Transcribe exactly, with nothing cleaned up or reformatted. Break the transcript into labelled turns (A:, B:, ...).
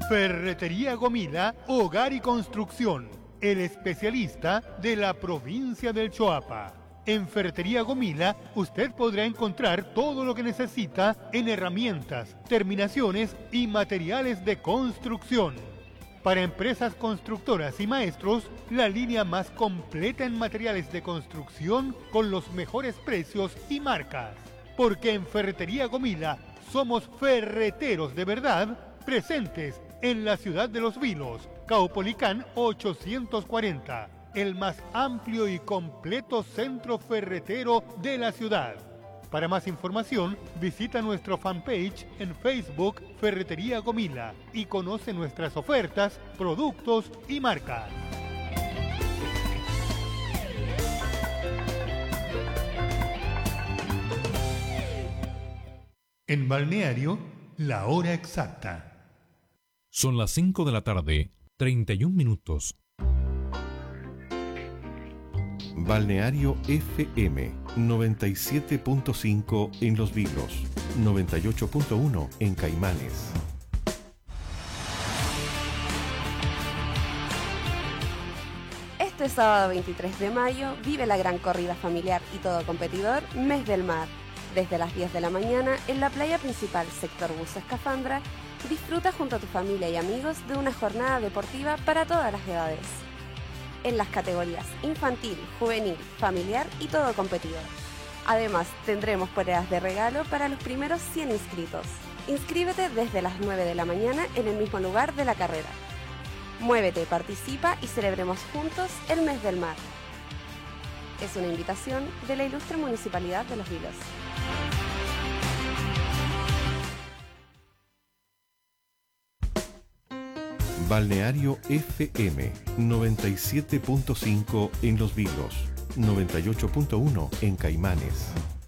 A: Ferretería Gomila, Hogar y Construcción, el especialista de la provincia del Choapa. En Ferretería Gomila usted podrá encontrar todo lo que necesita en herramientas, terminaciones y materiales de construcción. Para empresas constructoras y maestros, la línea más completa en materiales de construcción con los mejores precios y marcas. Porque en Ferretería Gomila somos ferreteros de verdad, presentes en la ciudad de Los Vilos, Caupolicán ochocientos cuarenta, el más amplio y completo centro ferretero de la ciudad. Para más información, visita nuestro fanpage en Facebook Ferretería Gomila y conoce nuestras ofertas, productos y marcas. En Balneario, la hora exacta.
B: Son las cinco de la tarde, treinta y un minutos.
C: Balneario F M noventa y siete punto cinco en Los Vilos, noventa y ocho punto uno en Caimanes.
D: Este sábado veintitrés de mayo vive la gran corrida familiar y todo competidor Mes del Mar. Desde las diez de la mañana en la playa principal sector Buzo Escafandra, disfruta junto a tu familia y amigos de una jornada deportiva para todas las edades. En las categorías infantil, juvenil, familiar y todo competidor. Además, tendremos peleas de regalo para los primeros cien inscritos. Inscríbete desde las nueve de la mañana en el mismo lugar de la carrera. Muévete, participa y celebremos juntos el Mes del Mar. Es una invitación de la Ilustre Municipalidad de Los Vilos.
C: Balneario F M noventa y siete punto cinco en Los Vilos, noventa y ocho punto uno en Caimanes.